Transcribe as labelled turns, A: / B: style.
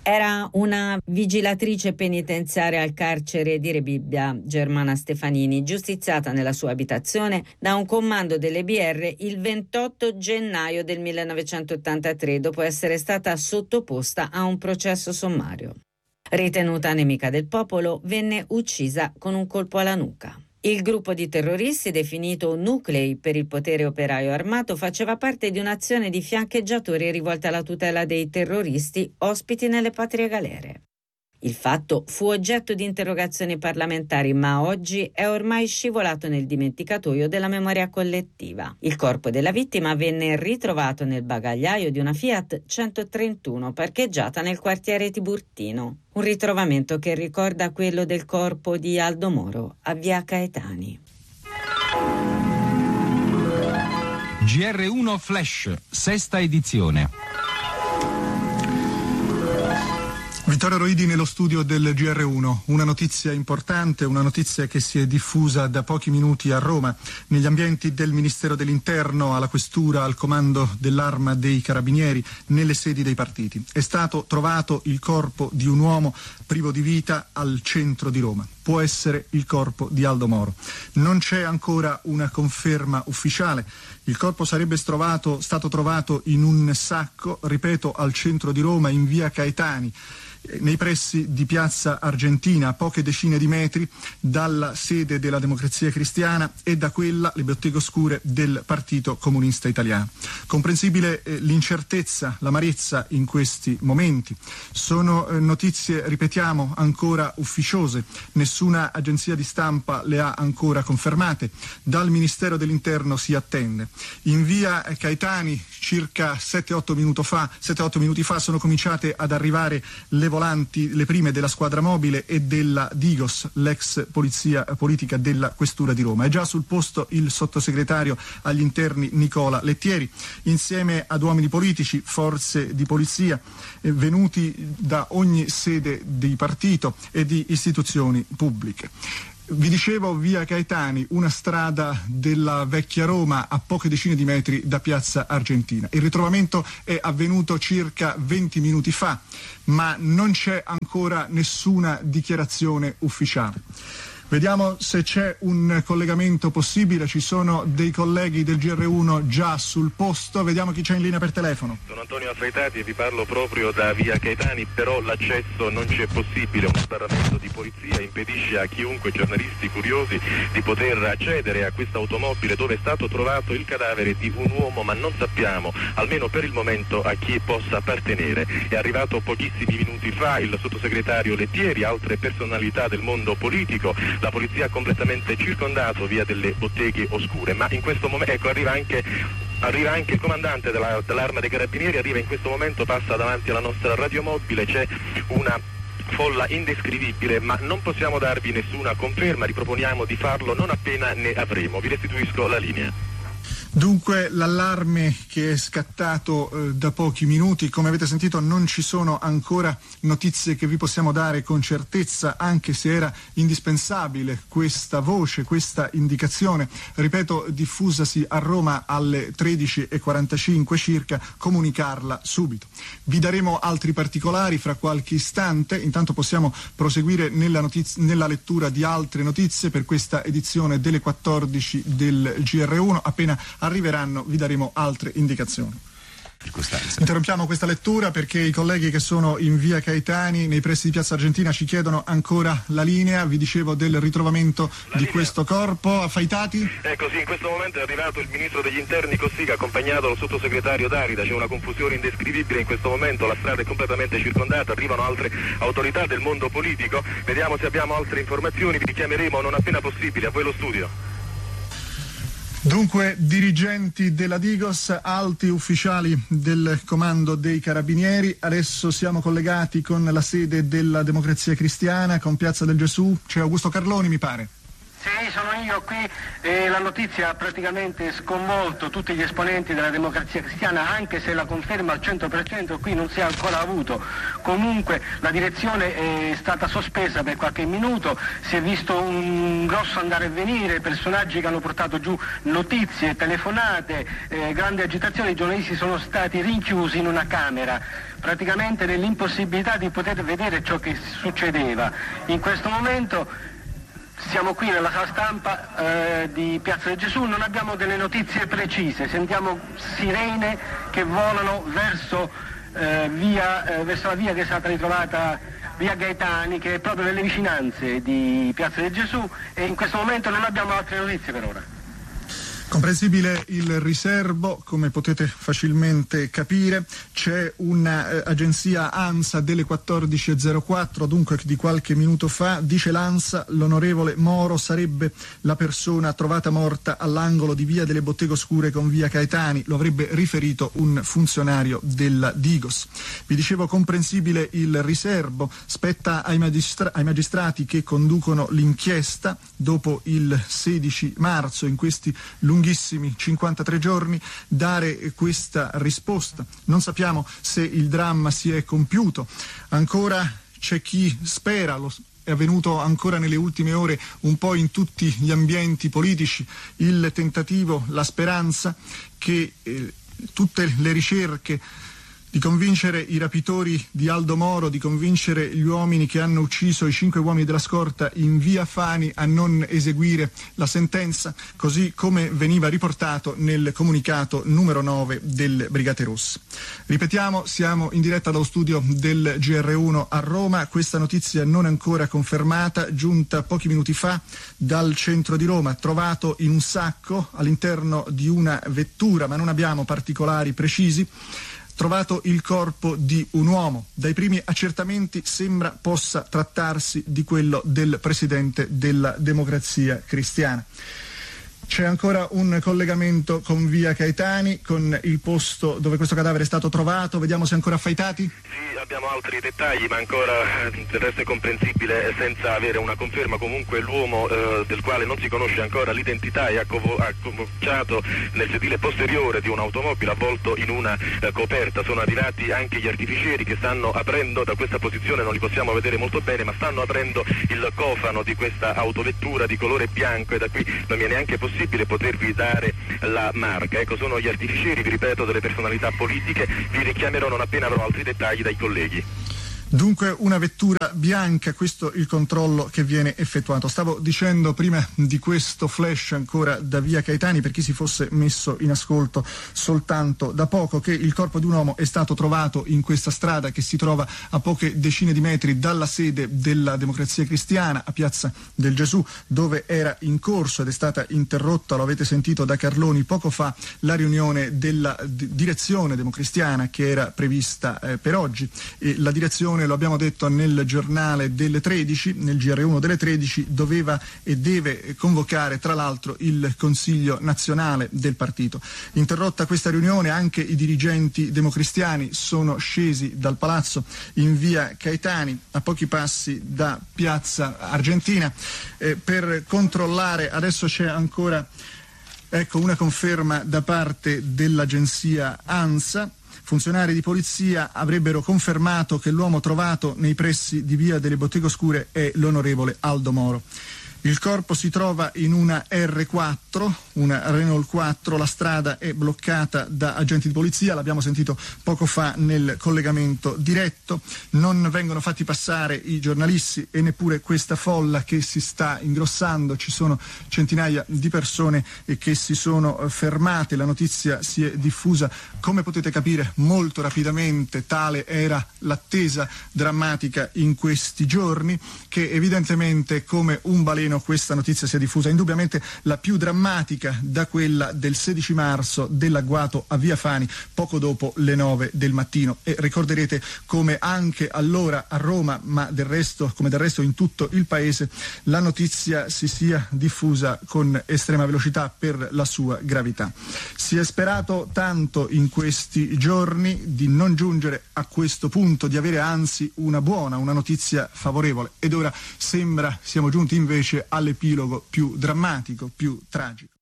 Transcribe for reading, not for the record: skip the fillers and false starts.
A: Era una vigilatrice penitenziaria al carcere di Rebibbia, Germana Stefanini, giustiziata nella sua abitazione da un comando delle BR il 28 gennaio del 1983, dopo essere stata sottoposta a un processo sommario. Ritenuta nemica del popolo, venne uccisa con un colpo alla nuca. Il gruppo di terroristi, definito Nuclei per il potere operaio armato, faceva parte di un'azione di fiancheggiatori rivolta alla tutela dei terroristi ospiti nelle patrie galere. Il fatto fu oggetto di interrogazioni parlamentari, ma oggi è ormai scivolato nel dimenticatoio della memoria collettiva. Il corpo della vittima venne ritrovato nel bagagliaio di una Fiat 131 parcheggiata nel quartiere Tiburtino. Un ritrovamento che ricorda quello del corpo di Aldo Moro a Via Caetani.
B: GR1 Flash, sesta edizione.
C: Vittorio Roidi nello studio del GR1, una notizia importante, una notizia che si è diffusa da pochi minuti a Roma, negli ambienti del Ministero dell'Interno, alla Questura, al Comando dell'Arma dei Carabinieri, nelle sedi dei partiti. È stato trovato il corpo di un uomo privo di vita al centro di Roma. Può essere il corpo di Aldo Moro. Non c'è ancora una conferma ufficiale. Il corpo sarebbe stato trovato in un sacco, ripeto, al centro di Roma, in via Caetani, nei pressi di Piazza Argentina, a poche decine di metri dalla sede della Democrazia Cristiana e da quella, le botteghe oscure, del Partito Comunista Italiano. Comprensibile l'incertezza, l'amarezza in questi momenti. Sono notizie, ripetiamo, ancora ufficiose. Nessuna agenzia di stampa le ha ancora confermate. Dal Ministero dell'Interno si attende. In via Caetani, circa 7-8 minuti fa, sono cominciate ad arrivare le volanti, le prime della squadra mobile e della Digos, l'ex polizia politica della Questura di Roma. È già sul posto il sottosegretario agli interni Nicola Lettieri, insieme ad uomini politici, forze di polizia, venuti da ogni sede di partito e di istituzioni pubbliche. Vi dicevo, via Caetani, una strada della vecchia Roma a poche decine di metri da Piazza Argentina. Il ritrovamento è avvenuto circa 20 minuti fa, ma non c'è ancora nessuna dichiarazione ufficiale. Vediamo se c'è un collegamento possibile, ci sono dei colleghi del GR1 già sul posto, vediamo chi c'è in linea per telefono.
D: Sono Antonio Affreitati e vi parlo proprio da via Caetani, però l'accesso non c'è possibile, uno sbarramento di polizia impedisce a chiunque, giornalisti curiosi, di poter accedere a questa automobile dove è stato trovato il cadavere di un uomo, ma non sappiamo, almeno per il momento, a chi possa appartenere. È arrivato pochissimi minuti fa il sottosegretario Lettieri, altre personalità del mondo politico. La polizia ha completamente circondato via delle botteghe oscure, ma in questo momento arriva anche il comandante dell'Arma dei Carabinieri, arriva in questo momento, passa davanti alla nostra radiomobile, c'è una folla indescrivibile, ma non possiamo darvi nessuna conferma, riproponiamo di farlo non appena ne avremo. Vi restituisco la linea.
C: Dunque l'allarme che è scattato da pochi minuti, come avete sentito non ci sono ancora notizie che vi possiamo dare con certezza, anche se era indispensabile questa voce, questa indicazione, ripeto, diffusasi a Roma alle 13:45 circa, comunicarla subito. Vi daremo altri particolari fra qualche istante, intanto possiamo proseguire nella lettura di altre notizie per questa edizione delle 14 del GR1. Appena arriveranno vi daremo altre indicazioni. Interrompiamo questa lettura perché i colleghi che sono in via Caetani, nei pressi di Piazza Argentina, ci chiedono ancora la linea. Vi dicevo del ritrovamento di questo corpo. Affreitati?
D: Ecco, sì, in questo momento è arrivato il ministro degli interni Cossiga, accompagnato dal sottosegretario Darida. C'è una confusione indescrivibile in questo momento, la strada è completamente circondata, arrivano altre autorità del mondo politico. Vediamo se abbiamo altre informazioni, vi richiameremo non appena possibile. A voi lo studio.
C: Dunque, dirigenti della Digos, alti ufficiali del Comando dei Carabinieri, adesso siamo collegati con la sede della Democrazia Cristiana, con Piazza del Gesù, c'è Augusto Carloni mi pare.
E: Sì, sono io qui e la notizia ha praticamente sconvolto tutti gli esponenti della Democrazia Cristiana, anche se la conferma al 100% qui non si è ancora avuto. Comunque la direzione è stata sospesa per qualche minuto, si è visto un grosso andare e venire, personaggi che hanno portato giù notizie, telefonate, grande agitazione, i giornalisti sono stati rinchiusi in una camera. praticamente nell'impossibilità di poter vedere ciò che succedeva. In questo momento siamo qui nella sala stampa di Piazza del Gesù, non abbiamo delle notizie precise, sentiamo sirene che volano verso la via che è stata ritrovata, via Gaetani, che è proprio nelle vicinanze di Piazza del Gesù, e in questo momento non abbiamo altre notizie per ora.
C: Comprensibile il riservo, come potete facilmente capire. C'è un'agenzia ANSA delle 14.04, dunque di qualche minuto fa. Dice l'ANSA: l'onorevole Moro sarebbe la persona trovata morta all'angolo di via delle Botteghe Oscure con via Gaetani. Lo avrebbe riferito un funzionario della Digos. Vi dicevo, comprensibile il riservo. Spetta ai magistrati che conducono l'inchiesta dopo il 16 marzo, in questi lunghissimi 53 giorni, dare questa risposta. Non sappiamo se il dramma si è compiuto. Ancora c'è chi spera, è avvenuto ancora nelle ultime ore un po' in tutti gli ambienti politici, il tentativo, la speranza che tutte le ricerche di convincere i rapitori di Aldo Moro, di convincere gli uomini che hanno ucciso i 5 uomini della scorta in via Fani a non eseguire la sentenza, così come veniva riportato nel comunicato numero 9 delle Brigate Rosse. Ripetiamo, siamo in diretta dallo studio del GR1 a Roma. Questa notizia non è ancora confermata, giunta pochi minuti fa dal centro di Roma, trovato in un sacco all'interno di una vettura, ma non abbiamo particolari precisi. Trovato il corpo di un uomo. Dai primi accertamenti sembra possa trattarsi di quello del presidente della Democrazia Cristiana. C'è ancora un collegamento con via Gaetani, con il posto dove questo cadavere è stato trovato. Vediamo se è ancora affaitati.
D: Sì, abbiamo altri dettagli, ma ancora del resto è comprensibile senza avere una conferma. Comunque l'uomo del quale non si conosce ancora l'identità è accovacciato nel sedile posteriore di un'automobile avvolto in una coperta. Sono arrivati anche gli artificieri che stanno aprendo, da questa posizione non li possiamo vedere molto bene, ma stanno aprendo il cofano di questa autovettura di colore bianco, e da qui non mi è neanche possibile potervi dare la marca. Ecco, sono gli artificieri, vi ripeto, delle personalità politiche. Vi richiamerò non appena avrò altri dettagli dai colleghi.
C: Dunque una vettura bianca, questo il controllo che viene effettuato. Stavo dicendo prima di questo flash ancora da via Gaetani, per chi si fosse messo in ascolto soltanto da poco, che il corpo di un uomo è stato trovato in questa strada che si trova a poche decine di metri dalla sede della Democrazia Cristiana, a Piazza del Gesù, dove era in corso ed è stata interrotta, lo avete sentito da Carloni poco fa, la riunione della direzione democristiana che era prevista per oggi, e la direzione, lo abbiamo detto nel giornale delle 13, nel GR1 delle 13, doveva e deve convocare tra l'altro il Consiglio nazionale del partito. Interrotta questa riunione, anche i dirigenti democristiani sono scesi dal palazzo in via Gaetani, a pochi passi da Piazza Argentina, per controllare. Adesso c'è ancora una conferma da parte dell'agenzia ANSA. Funzionari di polizia avrebbero confermato che l'uomo trovato nei pressi di via delle Botteghe Oscure è l'onorevole Aldo Moro. Il corpo si trova in una R4, una Renault 4, la strada è bloccata da agenti di polizia, l'abbiamo sentito poco fa nel collegamento diretto, non vengono fatti passare i giornalisti e neppure questa folla che si sta ingrossando, ci sono centinaia di persone che si sono fermate, la notizia si è diffusa, come potete capire, molto rapidamente. Tale era l'attesa drammatica in questi giorni, che evidentemente come un baleno questa notizia si è diffusa. Indubbiamente la più drammatica da quella del 16 marzo dell'agguato a via Fani poco dopo le 9 del mattino, e ricorderete come anche allora a Roma, ma del resto in tutto il paese, la notizia si sia diffusa con estrema velocità per la sua gravità. Si è sperato tanto in questi giorni di non giungere a questo punto, di avere anzi una notizia favorevole, ed ora sembra siamo giunti invece all'epilogo più drammatico, più tragico.